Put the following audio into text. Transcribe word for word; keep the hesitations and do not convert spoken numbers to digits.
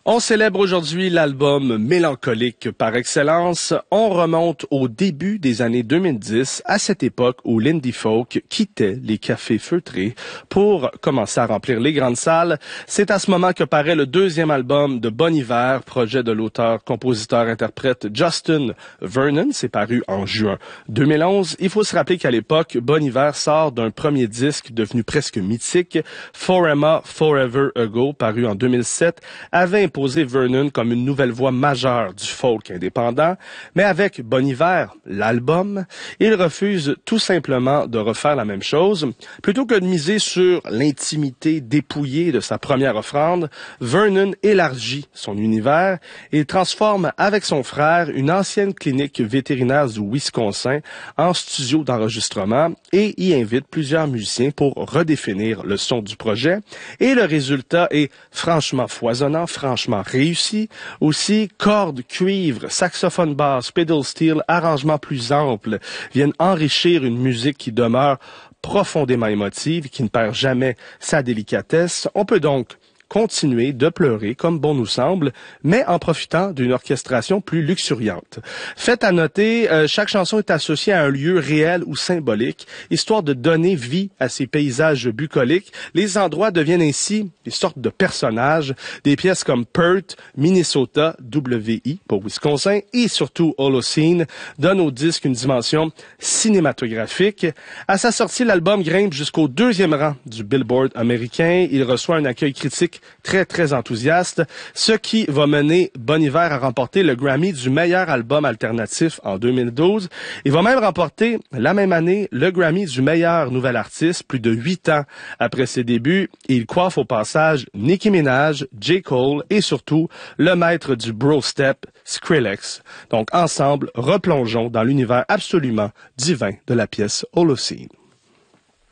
On célèbre aujourd'hui l'album mélancolique par excellence. On remonte au début des années deux mille dix, à cette époque où l'indie folk quittait les cafés feutrés pour commencer à remplir les grandes salles. C'est à ce moment que paraît le deuxième album de Bon Iver, projet de l'auteur, compositeur, interprète Justin Vernon. C'est paru en juin deux mille onze. Il faut se rappeler qu'à l'époque, Bon Iver sort d'un premier disque devenu presque mythique, Forever, Forever Ago, paru en deux mille sept, avait imposé Vernon comme une nouvelle voix majeure du folk indépendant, mais avec Bon Iver, l'album, il refuse tout simplement de refaire la même chose. Plutôt que de miser sur l'intimité dépouillée de sa première offrande, Vernon élargit son univers et transforme avec son frère une ancienne clinique vétérinaire du Wisconsin en studio d'enregistrement et y invite plusieurs musiciens pour redéfinir le son du projet. Et le résultat est franchement foisonnant, franchement réussi. Aussi, cordes, cuivre, saxophone basse, pedal steel, arrangements plus amples viennent enrichir une musique qui demeure profondément émotive, qui ne perd jamais sa délicatesse. On peut donc continuer de pleurer comme bon nous semble, mais en profitant d'une orchestration plus luxuriante. Fait à noter, euh, chaque chanson est associée à un lieu réel ou symbolique, histoire de donner vie à ces paysages bucoliques. Les endroits deviennent ainsi des sortes de personnages. Des pièces comme Perth, Minnesota, W I pour Wisconsin, et surtout Holocene donnent au disque une dimension cinématographique. À sa sortie, l'album grimpe jusqu'au deuxième rang du Billboard américain. Il reçoit un accueil critique très, très enthousiaste, ce qui va mener Bon Iver à remporter le Grammy du meilleur album alternatif en deux mille douze. Il va même remporter la même année le Grammy du meilleur nouvel artiste, plus de huit ans après ses débuts. Et il coiffe au passage Nicki Minaj, J. Cole et surtout le maître du bro step, Skrillex. Donc ensemble, replongeons dans l'univers absolument divin de la pièce Holocene.